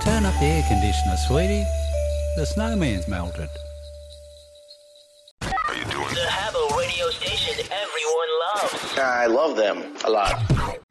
Turn up the air conditioner, sweetie. The snowman's melted. Are you doing the Habbo radio station everyone loves? I love them a lot.